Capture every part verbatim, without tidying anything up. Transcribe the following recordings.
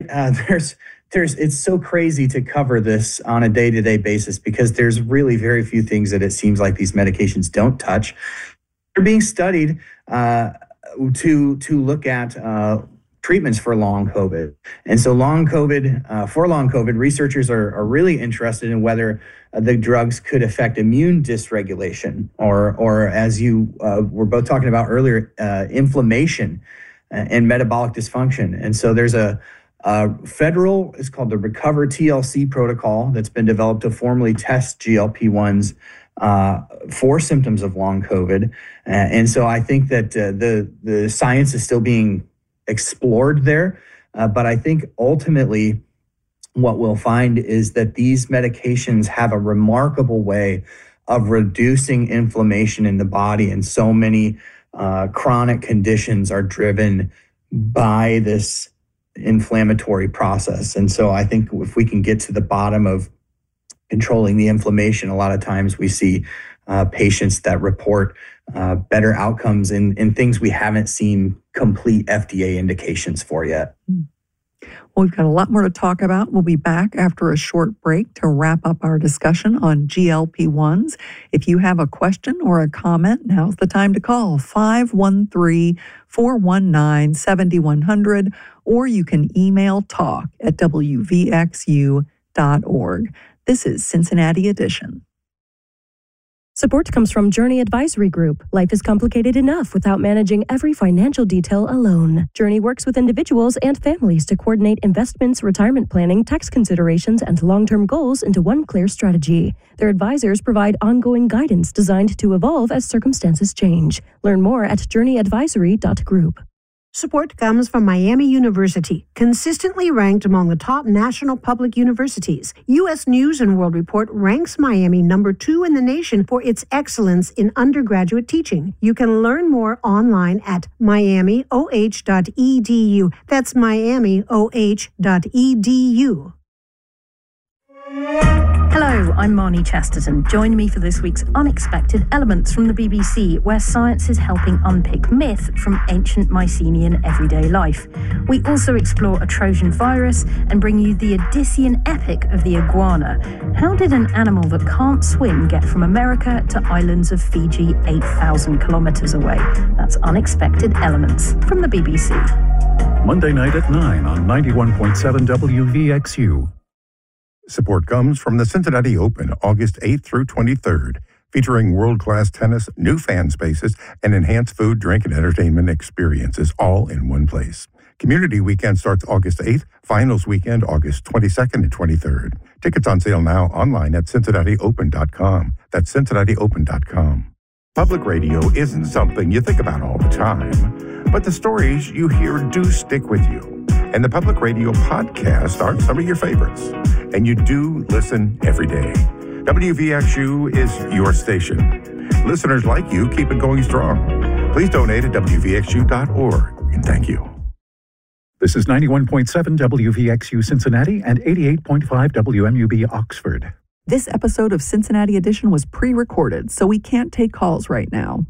Uh, there's, there's, it's so crazy to cover this on a day-to-day basis because there's really very few things that it seems like these medications don't touch. They're being studied uh, to to look at uh, treatments for long COVID. And so long COVID, uh, for long COVID, researchers are, are really interested in whether uh, the drugs could affect immune dysregulation or, or as you uh, were both talking about earlier, uh, inflammation and metabolic dysfunction. And so there's a, a federal, it's called the Recover T L C protocol that's been developed to formally test G L P ones uh, for symptoms of long COVID. Uh, and so I think that uh, the, the science is still being explored there. Uh, but I think ultimately what we'll find is that these medications have a remarkable way of reducing inflammation in the body. And so many uh, chronic conditions are driven by this inflammatory process. And so I think if we can get to the bottom of controlling the inflammation, a lot of times we see uh, patients that report uh, better outcomes in, in things we haven't seen complete F D A indications for yet. Well, we've got a lot more to talk about. We'll be back after a short break to wrap up our discussion on G L P ones. If you have a question or a comment, now's the time to call five one three, four one nine, seven one zero zero, or you can email talk at w v x u dot org. This is Cincinnati Edition. Support comes from Journey Advisory Group. Life is complicated enough without managing every financial detail alone. Journey works with individuals and families to coordinate investments, retirement planning, tax considerations, and long-term goals into one clear strategy. Their advisors provide ongoing guidance designed to evolve as circumstances change. Learn more at journey advisory dot group. Support comes from Miami University, consistently ranked among the top national public universities. U S News and World Report ranks Miami number two in the nation for its excellence in undergraduate teaching. You can learn more online at miami o h dot e d u. That's miami o h dot e d u. Hello, I'm Marnie Chesterton. Join me for this week's Unexpected Elements from the B B C, where science is helping unpick myth from ancient Mycenaean everyday life. We also explore a Trojan virus and bring you the Odyssean epic of the iguana. How did an animal that can't swim get from America to islands of Fiji eight thousand kilometers away? That's Unexpected Elements from the B B C. Monday night at nine on ninety-one point seven W V X U. Support comes from the Cincinnati Open, August eighth through twenty-third, featuring world-class tennis, new fan spaces, and enhanced food, drink, and entertainment experiences, all in one place. Community Weekend starts August eighth, Finals Weekend August twenty-second and twenty-third. Tickets on sale now online at cincinnati open dot com. That's cincinnati open dot com. Public radio isn't something you think about all the time, but the stories you hear do stick with you. And the Public Radio podcast aren't some of your favorites. And you do listen every day. W V X U is your station. Listeners like you keep it going strong. Please donate at w v x u dot org. And thank you. This is ninety-one point seven W V X U Cincinnati and eighty-eight point five W M U B Oxford. This episode of Cincinnati Edition was pre-recorded, so we can't take calls right now.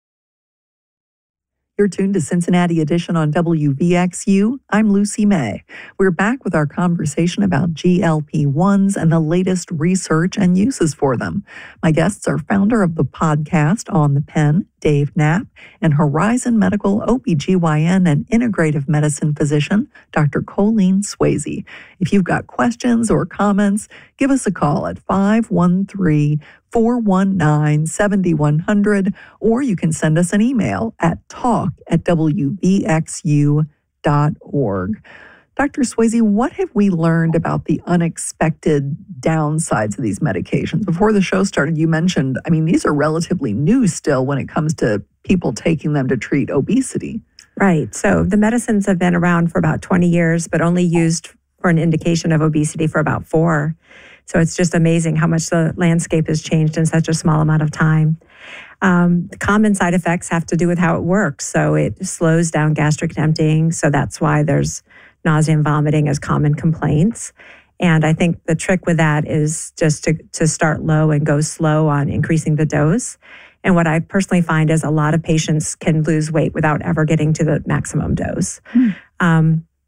You're tuned to Cincinnati Edition on W V X U. I'm Lucy May. We're back with our conversation about G L P ones and the latest research and uses for them. My guests are founder of the podcast On the Pen, Dave Knapp, and Horizon Medical O B G Y N and integrative medicine physician, Doctor Colleen Swayze. If you've got questions or comments, give us a call at five one three, four one nine, seven one zero zero, or you can send us an email at talk at w v x u dot org. Doctor Swayze, what have we learned about the unexpected downsides of these medications? Before the show started, you mentioned, I mean, these are relatively new still when it comes to people taking them to treat obesity. Right. So the medicines have been around for about twenty years, but only used for an indication of obesity for about four. So it's just amazing how much the landscape has changed in such a small amount of time. Um, the common side effects have to do with how it works. So it slows down gastric emptying. So that's why there's nausea and vomiting as common complaints. And I think the trick with that is just to, to start low and go slow on increasing the dose. And what I personally find is a lot of patients can lose weight without ever getting to the maximum dose. Hmm. Um,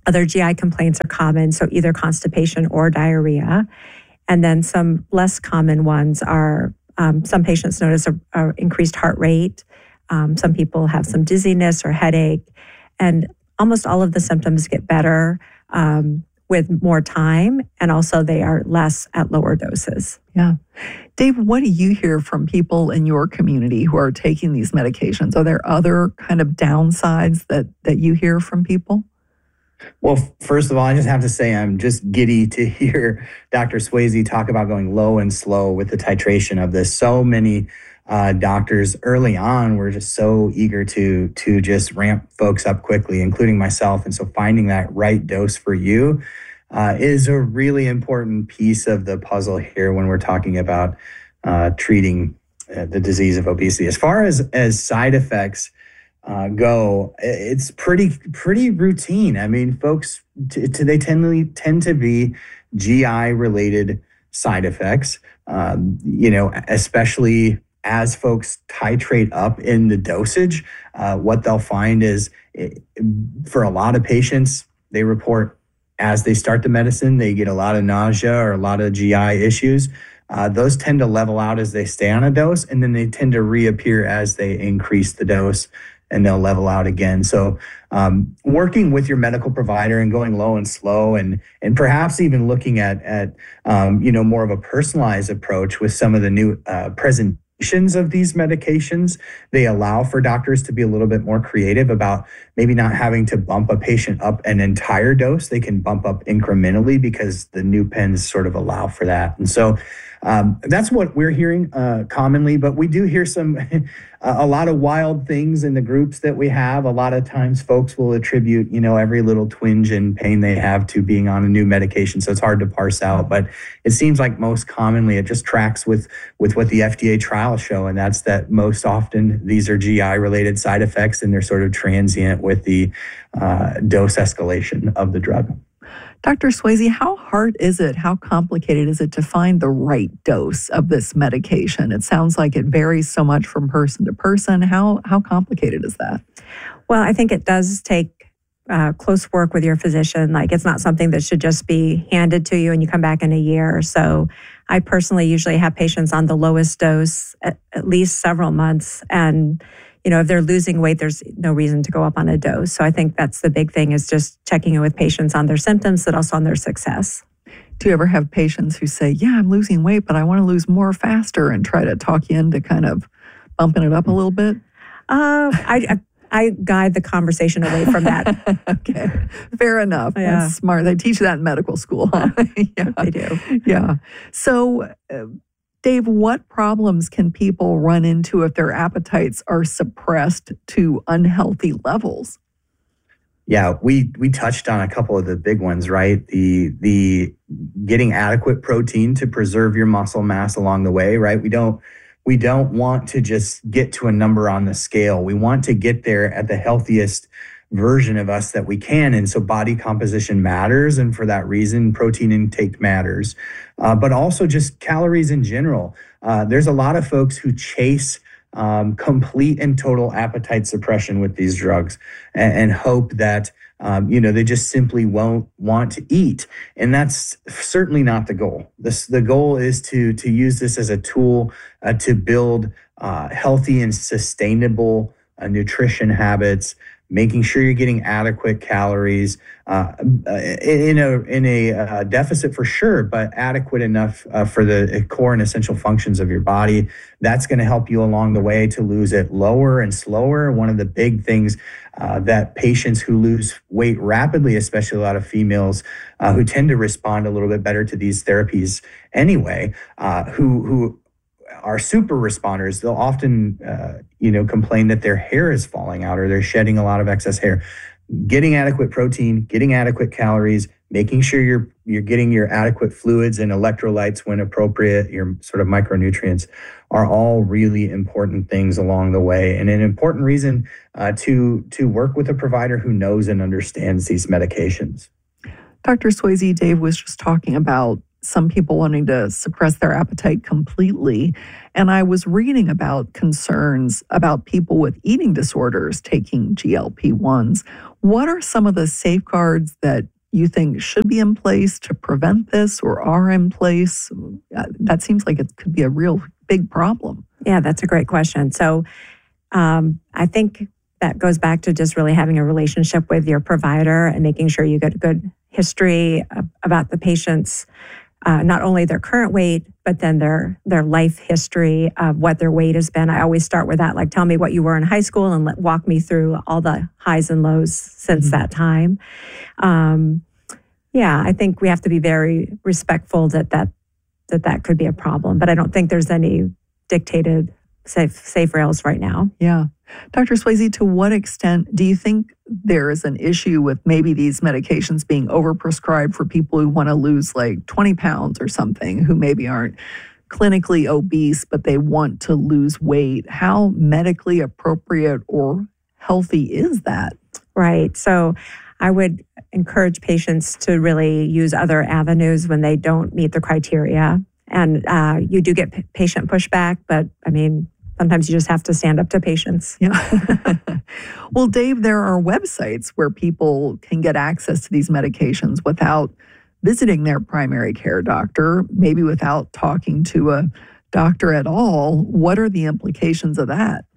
Other G I complaints are common, so either constipation or diarrhea. And then some less common ones are um, some patients notice a, a increased heart rate. Um, some people have some dizziness or headache. And almost all of the symptoms get better um, with more time. And also they are less at lower doses. Yeah. Dave, what do you hear from people in your community who are taking these medications? Are there other kind of downsides that, that you hear from people? Well, first of all, I just have to say I'm just giddy to hear Doctor Swayze talk about going low and slow with the titration of this. So many uh, doctors early on were just so eager to to just ramp folks up quickly, including myself. And so finding that right dose for you uh, is a really important piece of the puzzle here when we're talking about uh, treating uh, the disease of obesity. As far as, as side effects, Uh, go, it's pretty pretty routine. I mean, folks, t- t- they tend to tend to be G I related side effects. Um, you know, especially as folks titrate up in the dosage, uh, what they'll find is, it, for a lot of patients, they report as they start the medicine, they get a lot of nausea or a lot of G I issues. Uh, those tend to level out as they stay on a dose, and then they tend to reappear as they increase the dose, and they'll level out again. So um, working with your medical provider and going low and slow, and and perhaps even looking at, at um, you know, more of a personalized approach with some of the new uh, presentations of these medications. They allow for doctors to be a little bit more creative about maybe not having to bump a patient up an entire dose. They can bump up incrementally because the new pens sort of allow for that. And so Um, that's what we're hearing uh, commonly, but we do hear some, a lot of wild things in the groups that we have. A lot of times folks will attribute, you know, every little twinge and pain they have to being on a new medication. So it's hard to parse out, but it seems like most commonly it just tracks with, with what the F D A trials show. And that's that most often these are G I related side effects, and they're sort of transient with the uh, dose escalation of the drug. Doctor Swayze, how hard is it, how complicated is it to find the right dose of this medication? It sounds like it varies so much from person to person. How, how complicated is that? Well, I think it does take uh, close work with your physician. Like, it's not something that should just be handed to you and you come back in a year. So I personally usually have patients on the lowest dose at, at least several months. And you know, if they're losing weight, there's no reason to go up on a dose. So I think that's the big thing, is just checking in with patients on their symptoms, but also on their success. Do you ever have patients who say, yeah, I'm losing weight, but I want to lose more faster, and try to talk you into kind of bumping it up a little bit? Uh, I, I I guide the conversation away from that. Okay, fair enough. Yeah. That's smart. They teach that in medical school, huh? Yeah, they do. Yeah. So, uh, Dave, what problems can people run into if their appetites are suppressed to unhealthy levels? Yeah, we we touched on a couple of the big ones, right? The the getting adequate protein to preserve your muscle mass along the way, right? We don't we don't want to just get to a number on the scale. We want to get there at the healthiest version of us that we can. And so body composition matters. And for that reason, protein intake matters. Uh, but also just calories in general. Uh, there's a lot of folks who chase um, complete and total appetite suppression with these drugs and, and hope that, um, you know, they just simply won't want to eat. And that's certainly not the goal. This, the goal is to, to use this as a tool uh, to build uh, healthy and sustainable uh, nutrition habits, making sure you're getting adequate calories uh, in a in a uh, deficit for sure, but adequate enough uh, for the core and essential functions of your body. That's going to help you along the way to lose it lower and slower. One of the big things uh, that patients who lose weight rapidly, especially a lot of females uh, who tend to respond a little bit better to these therapies anyway, uh, who who are super responders, they'll often, uh, you know, complain that their hair is falling out or they're shedding a lot of excess hair. Getting adequate protein, getting adequate calories, making sure you're you're getting your adequate fluids and electrolytes when appropriate, your sort of micronutrients, are all really important things along the way, and an important reason uh, to to work with a provider who knows and understands these medications. Doctor Swayze, Dave was just talking about some people wanting to suppress their appetite completely. And I was reading about concerns about people with eating disorders taking G L P ones. What are some of the safeguards that you think should be in place to prevent this or are in place? That seems like it could be a real big problem. Yeah, that's a great question. So um, I think that goes back to just really having a relationship with your provider and making sure you get a good history about the patient's, uh, not only their current weight, but then their their life history of what their weight has been. I always start with that, like, tell me what you were in high school and let, walk me through all the highs and lows since mm-hmm. that time. Um, yeah, I think we have to be very respectful that that, that that could be a problem, but I don't think there's any dictated safe safe rails right now. Yeah. Doctor Swayze, to what extent do you think there is an issue with maybe these medications being overprescribed for people who want to lose like twenty pounds or something, who maybe aren't clinically obese, but they want to lose weight? How medically appropriate or healthy is that? Right. So I would encourage patients to really use other avenues when they don't meet the criteria. And uh, you do get p- patient pushback, but I mean, sometimes you just have to stand up to patients. Yeah. Well, Dave, there are websites where people can get access to these medications without visiting their primary care doctor, maybe without talking to a doctor at all. What are the implications of that?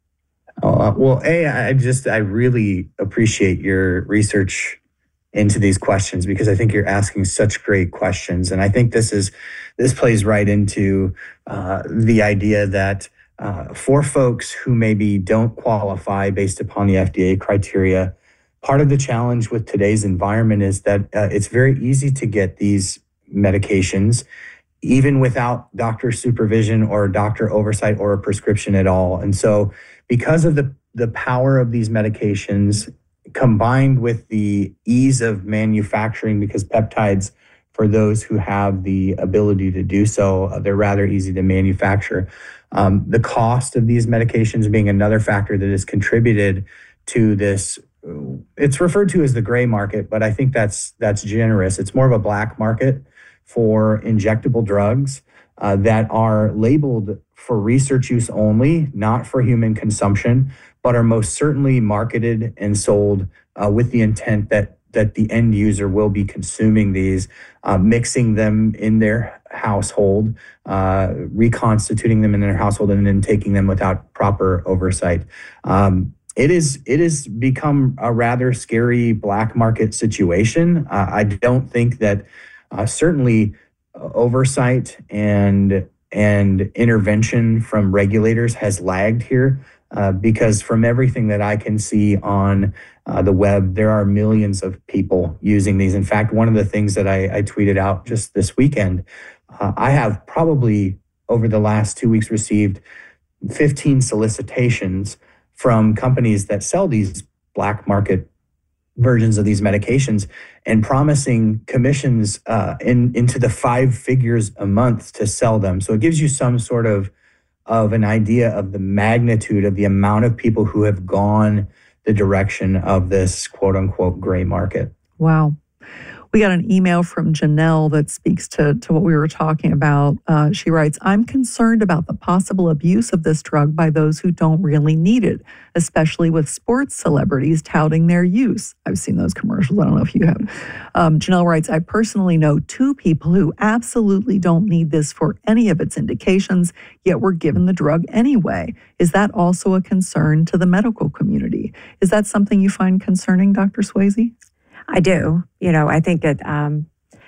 Uh, well, A, I just, I really appreciate your research into these questions because I think you're asking such great questions. And I think this is, this plays right into uh, the idea that Uh, for folks who maybe don't qualify based upon the F D A criteria, part of the challenge with today's environment is that uh, it's very easy to get these medications even without doctor supervision or doctor oversight or a prescription at all. And so because of the, the power of these medications combined with the ease of manufacturing, because peptides, for those who have the ability to do so, uh, they're rather easy to manufacture. Um, the cost of these medications being another factor that has contributed to this. It's referred to as the gray market, but I think that's that's generous. It's more of a black market for injectable drugs uh, that are labeled for research use only, not for human consumption, but are most certainly marketed and sold uh, with the intent that that the end user will be consuming these, uh, mixing them in their household, uh, reconstituting them in their household, and then taking them without proper oversight. Um, it is it has become a rather scary black market situation. Uh, I don't think that uh, certainly oversight and and intervention from regulators has lagged here. Uh, because from everything that I can see on uh, the web, there are millions of people using these. In fact, one of the things that I, I tweeted out just this weekend, uh, I have probably over the last two weeks received fifteen solicitations from companies that sell these black market versions of these medications and promising commissions uh, in, into the five figures a month to sell them. So it gives you some sort of of an idea of the magnitude of the amount of people who have gone the direction of this quote unquote gray market. Wow. We got an email from Janelle that speaks to, to what we were talking about. Uh, she writes, I'm concerned about the possible abuse of this drug by those who don't really need it, especially with sports celebrities touting their use. I've seen those commercials. I don't know if you have. Um, Janelle writes, I personally know two people who absolutely don't need this for any of its indications, yet were given the drug anyway. Is that also a concern to the medical community? Is that something you find concerning, Doctor Swayze? I do. You know, I think that um,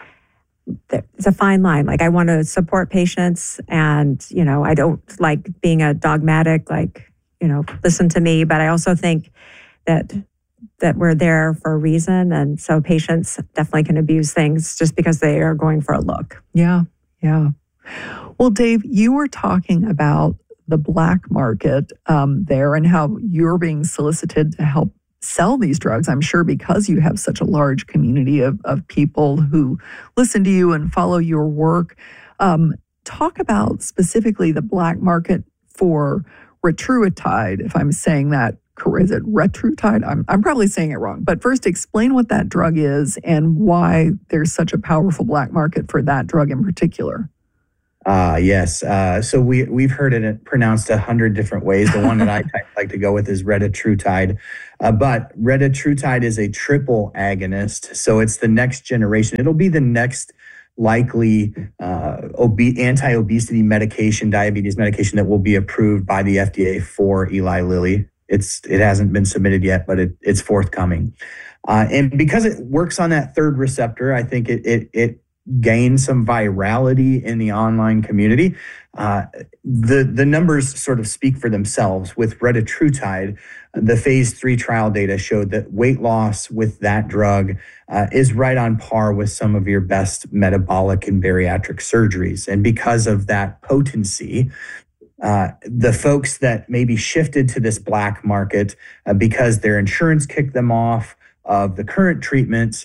it's a fine line. Like, I want to support patients and, you know, I don't like being a dogmatic, like, you know, listen to me. But I also think that that we're there for a reason. And so patients definitely can abuse things just because they are going for a look. Yeah, yeah. Well, Dave, you were talking about the black market um, there and how you're being solicited to help sell these drugs, I'm sure because you have such a large community of, of people who listen to you and follow your work. Um, talk about specifically the black market for retatrutide, if I'm saying that is it Retatrutide? I'm, I'm probably saying it wrong. But first, explain what that drug is and why there's such a powerful black market for that drug in particular. Ah, uh, yes. Uh, so we, we've heard it pronounced a hundred different ways. The one that I like to go with is Retatrutide. Uh, but Retatrutide is a triple agonist. So it's the next generation. It'll be the next likely uh, obe- anti-obesity medication, diabetes medication that will be approved by the F D A for Eli Lilly. It's It hasn't been submitted yet, but it, it's forthcoming. Uh, and because it works on that third receptor, I think it it, it gain some virality in the online community. Uh, the, the numbers sort of speak for themselves. With Retatrutide, the phase three trial data showed that weight loss with that drug uh, is right on par with some of your best metabolic and bariatric surgeries. And because of that potency, uh, the folks that maybe shifted to this black market uh, because their insurance kicked them off of the current treatments,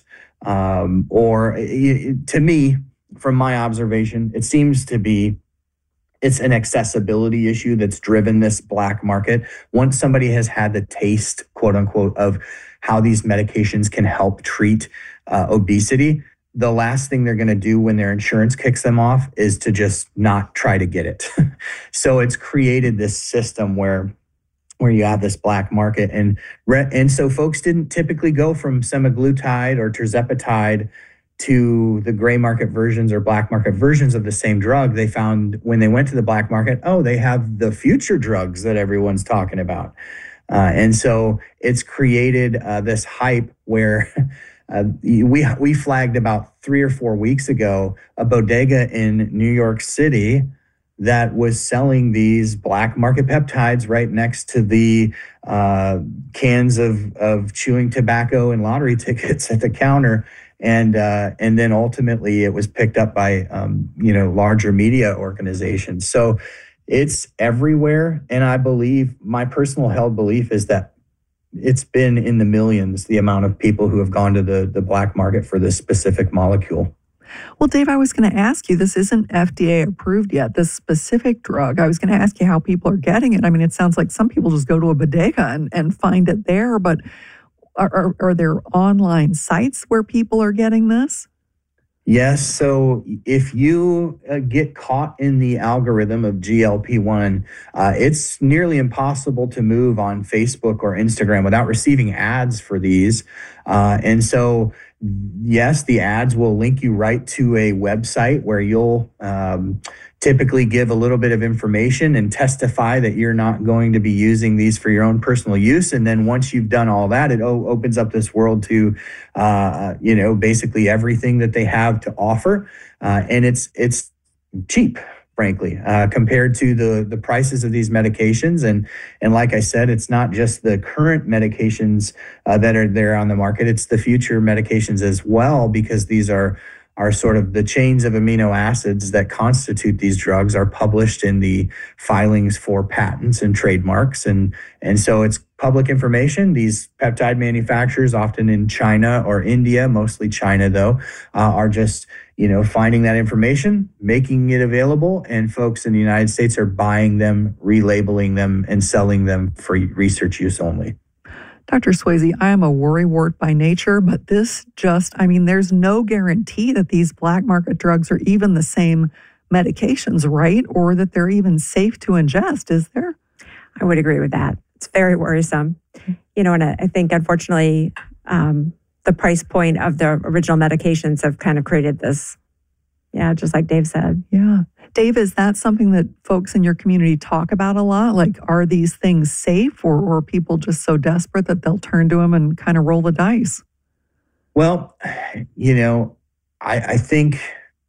Um, or it, to me, from my observation, it seems to be it's an accessibility issue that's driven this black market. Once somebody has had the taste, quote unquote, of how these medications can help treat uh, obesity, the last thing they're going to do when their insurance kicks them off is to just not try to get it. So it's created this system where where you have this black market. And and so folks didn't typically go from semaglutide or tirzepatide to the gray market versions or black market versions of the same drug. They found when they went to the black market, oh, they have the future drugs that everyone's talking about. Uh, and so it's created uh, this hype where uh, we, we flagged about three or four weeks ago a bodega in New York City that was selling these black market peptides right next to the uh, cans of, of chewing tobacco and lottery tickets at the counter. And uh, and then ultimately it was picked up by, um, you know, larger media organizations. So it's everywhere. And I believe, my personal held belief is that it's been in the millions, the amount of people who have gone to the, the black market for this specific molecule. Well, Dave, I was going to ask you, this isn't F D A approved yet, this specific drug. I was going to ask you how people are getting it. I mean, it sounds like some people just go to a bodega and, and find it there, but are, are, are there online sites where people are getting this? Yes. So if you uh, get caught in the algorithm of G L P one, uh, it's nearly impossible to move on Facebook or Instagram without receiving ads for these. Uh, and so yes, the ads will link you right to a website where you'll um, typically give a little bit of information and testify that you're not going to be using these for your own personal use. And then once you've done all that, it o- opens up this world to, uh, you know, basically everything that they have to offer. Uh, and it's it's cheap, frankly, uh, compared to the the prices of these medications. And and like I said, it's not just the current medications uh, that are there on the market, it's the future medications as well, because these are are sort of the chains of amino acids that constitute these drugs are published in the filings for patents and trademarks. And, and so it's public information. These peptide manufacturers, often in China or India, mostly China though, uh, are just, you know, finding that information, making it available, and folks in the United States are buying them, relabeling them, and selling them for research use only. Doctor Swayze, I am a worrywart by nature, but this just, I mean, there's no guarantee that these black market drugs are even the same medications, right? Or that they're even safe to ingest, is there? I would agree with that. It's very worrisome. You know, and I think, unfortunately, um, the price point of the original medications have kind of created this, yeah, just like Dave said. Yeah. Dave, is that something that folks in your community talk about a lot? Like, are these things safe, or, or are people just so desperate that they'll turn to them and kind of roll the dice? Well, you know, I, I think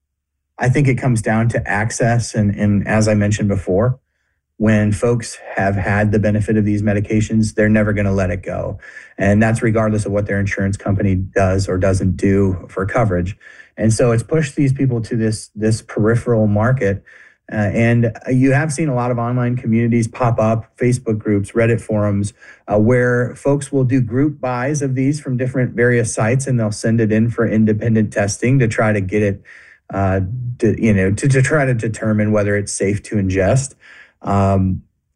I think it comes down to access. And, and as I mentioned before, when folks have had the benefit of these medications, they're never going to let it go. And that's regardless of what their insurance company does or doesn't do for coverage. And so it's pushed these people to this, this peripheral market. Uh, and you have seen a lot of online communities pop up, Facebook groups, Reddit forums, uh, where folks will do group buys of these from different various sites, and they'll send it in for independent testing to try to get it, uh, to, you know, to, to try to determine whether it's safe to ingest. Um,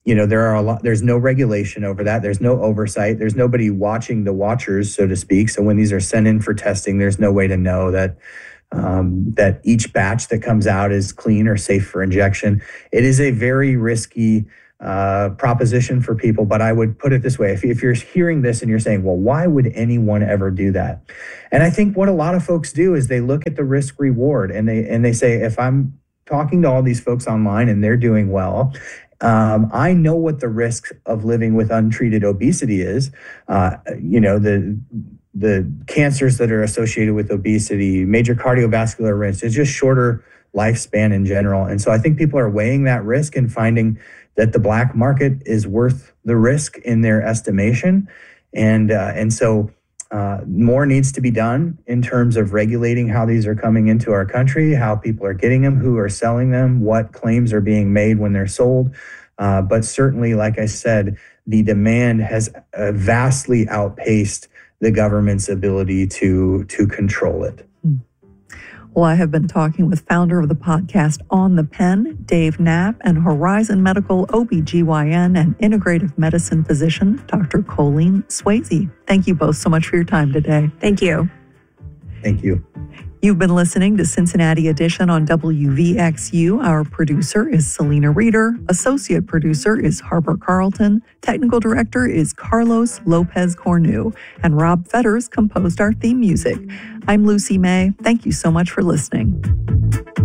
you know, there are a lot, there's no regulation over that. There's no oversight. There's nobody watching the watchers, so to speak. So when these are sent in for testing, there's no way to know that um, that each batch that comes out is clean or safe for injection. It is a very risky uh, proposition for people, but I would put it this way. If, if you're hearing this and you're saying, well, why would anyone ever do that? And I think what a lot of folks do is they look at the risk reward and they, and they say, if I'm talking to all these folks online and they're doing well, Um, I know what the risk of living with untreated obesity is. Uh, you know, the the cancers that are associated with obesity, major cardiovascular risk, it's just shorter lifespan in general. And so I think people are weighing that risk and finding that the black market is worth the risk in their estimation. And uh, and so uh, more needs to be done in terms of regulating how these are coming into our country, how people are getting them, who are selling them, what claims are being made when they're sold. Uh, but certainly, like I said, the demand has uh, vastly outpaced the government's ability to to control it. Well, I have been talking with founder of the podcast On the Pen, Dave Knapp, and Horizon Medical O B G Y N and integrative medicine physician, Doctor Colleen Swayze. Thank you both so much for your time today. Thank you. Thank you. You've been listening to Cincinnati Edition on W V X U. Our producer is Selena Reeder. Associate producer is Harper Carlton. Technical director is Carlos Lopez Cornu. And Rob Fetters composed our theme music. I'm Lucy May. Thank you so much for listening.